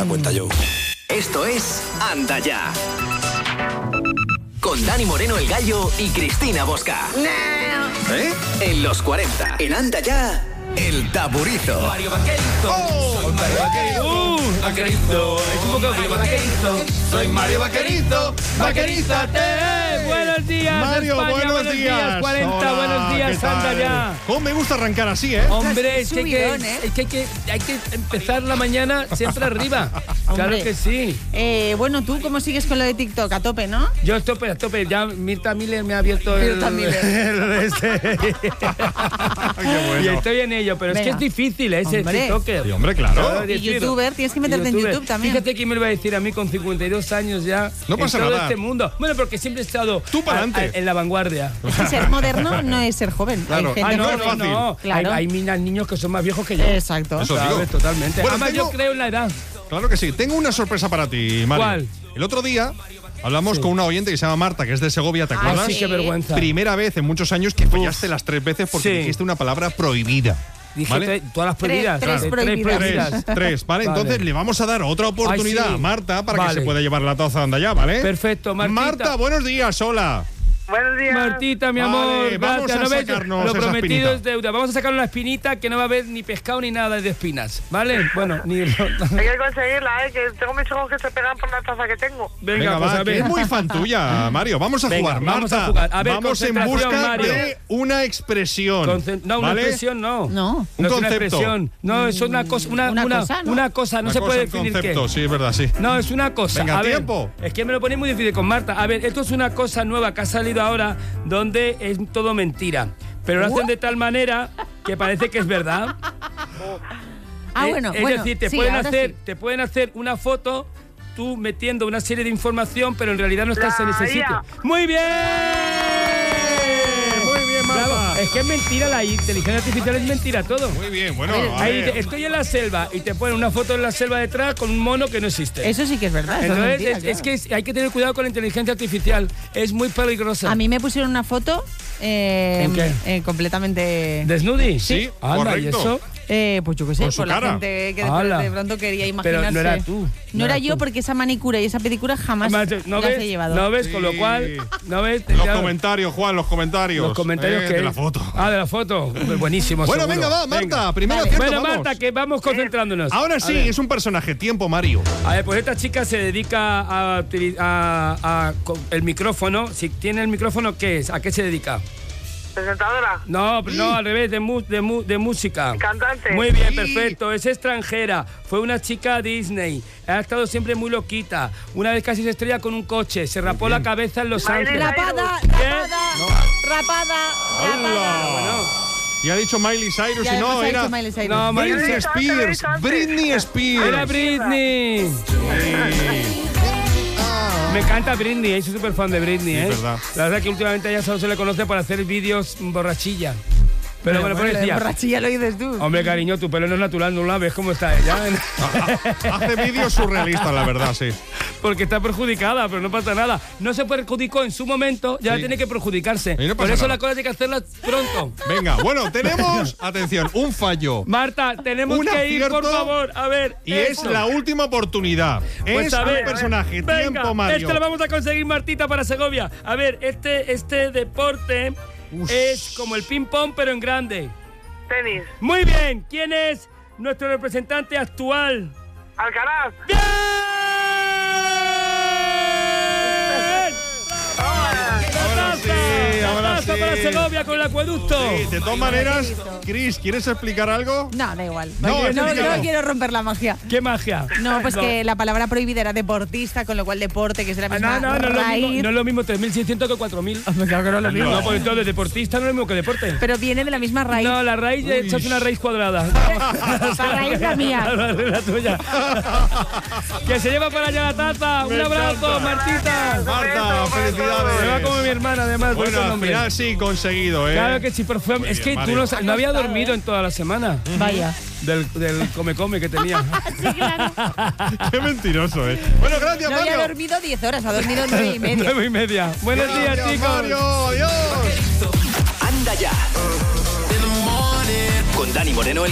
esta cuenta yo. Esto es Anda Ya. Con Dani Moreno el Gallo y Cristina Bosca. En los 40. En Anda Ya, el Taburizo. Mario Vaquerito. Mario Vaquerito. Vaquerito. Es un poco Vaquerito. Soy Mario Vaquerito. Vaquerízate. Buenos días, Mario, España, buenos días. 40, Hola, buenos días, ¿qué tal? Anda Ya. ¿Cómo me gusta arrancar así, eh? Hombre, es que subidón, hay que empezar la mañana siempre arriba. Claro que sí. Bueno, ¿tú cómo sigues con lo de TikTok? A tope, ¿no? Yo estoy a tope. Ya Mirta Miller me ha abierto Mirta Miller. Y estoy en ello, pero es que es difícil, ese TikToker. Sí, hombre, claro. Y youtuber, tienes que meterte en YouTube también. Fíjate quién me lo va a decir a mí con 52 años ya. No pasa en todo nada. este mundo. Bueno, porque siempre he estado Tú para adelante. en la vanguardia. Es que ser moderno no es ser joven. Claro. Hay gente No. Claro. Hay niños que son más viejos que yo. Exacto. Eso Claro, digo. totalmente. Bueno, Además, yo creo en la edad. Claro que sí. Tengo una sorpresa para ti, Mario. ¿Cuál? El otro día hablamos con una oyente que se llama Marta, que es de Segovia, ¿te acuerdas? Sí, qué vergüenza. Primera vez en muchos años que fallaste las 3 veces porque Sí. dijiste una palabra prohibida. Dije ¿vale? todas las prohibidas. Tres Tres prohibidas. Tres, ¿vale? Entonces le vamos a dar otra oportunidad Ay, sí. a Marta para que Vale. se pueda llevar la taza Anda Ya, ¿vale? Perfecto, Martita. Marta, buenos días, hola. Buenos días. Martita, mi Vale, amor, vamos gracias. a ¿No ves? sacarnos Lo esa prometido espinita. es deuda. Vamos a sacar una espinita que no va a haber ni pescado ni nada de espinas, ¿vale? Bueno, ni... Hay que conseguirla, que tengo mis ojos que se pegan por la taza que tengo. Venga, pues va, a que ver. es muy fan tuya, Mario. Vamos a Venga, jugar, vamos Marta. a jugar. A ver, vamos en concentración, busca Mario. de una expresión. No, una ¿vale? expresión no. No. Un No es una concepto. expresión. No, es una cosa, Una cosa, ¿no? una cosa, no Una se cosa, puede un definir concepto, qué. sí, es verdad, sí. No, es una cosa. Venga, a ver, tiempo. es que me lo pone muy difícil con Marta. A ver, esto es una cosa nueva que ha salido ahora donde es todo mentira. Pero lo hacen de tal manera que parece que es verdad. Es decir, te pueden hacer una foto tú metiendo una serie de información, pero en realidad no estás en ese sitio. ¡Muy bien! Muy bien, Marta. Bravo. Es que es mentira, la inteligencia artificial es mentira todo. Muy bien, bueno. a Ahí ver. estoy en la selva y te ponen una foto en la selva detrás con un mono que no existe. Eso sí que es verdad. eso Entonces, es mentira, es que hay que tener cuidado con la inteligencia artificial. Es muy peligrosa. A mí me pusieron una foto qué? completamente... ¿Desnudi? Sí, Anda, correcto. ¿y eso? Pues yo qué sé, Con su por la cara. gente que Hala. de pronto quería imaginarse. Pero no era tú. No era yo porque esa manicura y esa pedicura jamás ¿No las ves? he llevado. ¿No ves? Sí. Con lo cual, ¿no ves? Los Ya- comentarios, Juan, los comentarios. Los comentarios que de la foto. de la foto. Buenísimo. Bueno, seguro. venga, va, Marta. Venga. Primero Vale. acierto, Bueno, vamos. Marta, que vamos concentrándonos. Ahora A sí, ver. es un personaje. Tiempo, Mario. A ver, pues esta chica se dedica el micrófono. Si tiene el micrófono, ¿qué es? ¿A qué se dedica? Presentadora. No, pero no, al revés, de música. Cantante. Muy bien, Sí. perfecto. Es extranjera. Fue una chica Disney. Ha estado siempre muy loquita. Una vez casi se estrella con un coche. Se rapó la cabeza en Los Miley Ángeles. Rapada, ¿Qué? rapada. ¡Hala! Y ha dicho Miley Cyrus Ya y no, hemos era dicho Miley Cyrus. No, Britney Miley Spears. Cyrus. Britney Spears. Era Britney. Me encanta Britney, soy súper fan de Britney, Sí, ¿eh? verdad. La verdad que últimamente a ella solo se le conoce por hacer vídeos borrachilla. Pero bueno, lo de decía, borrachilla lo dices tú. hombre, cariño, tu pelo no es natural, no la ves cómo está ella. Hace vídeos surrealistas, la verdad, sí. Porque está perjudicada, pero no pasa nada. No se perjudicó en su momento, ya Sí. tiene que perjudicarse. Y no Por pasa eso nada. la cosa hay que hacerla pronto. Venga, bueno, tenemos, atención, un fallo. Marta, tenemos Un que ir, por acierto favor. A ver. Y es la última oportunidad. Pues Es a ver, un personaje. venga, Tiempo, Mario. Este lo vamos a conseguir, Martita, para Segovia. A ver, este deporte es como el ping-pong, pero en grande. Tenis. Muy bien, ¿quién es nuestro representante actual? Alcaraz. ¡Bien! Ahora sí. Para Segovia con el acueducto. Sí, de todas maneras, Chris, ¿quieres explicar algo? No, da igual. No, No, explícalo. no quiero romper la magia. ¿Qué magia? No, pues que la palabra prohibida era deportista, con lo cual deporte, que es de la misma No es lo mismo, raíz. no es lo mismo 3.600 que 4.000. Claro que no es lo mismo. No, pues entonces deportista no es lo mismo que deporte. Pero viene de la misma raíz. No, la raíz es una raíz cuadrada. La raíz la mía. La tuya. Que se lleva para allá la taza. Un abrazo, Martita. Marta, felicidades. Se va como mi hermana, además. por Bueno, ese al nombre. final sí, conseguido, ¿eh? Claro que sí, pero fue, es que bien, tú Mario. no había dormido en toda la semana. Vaya. Del come que tenía. Qué mentiroso, ¿eh? Bueno, gracias, No había Mario. dormido 10 horas, ha dormido 9:30. 9:30. Buenos días, Gracias, chicos. Mario, adiós. Anda Ya. Con Dani Moreno el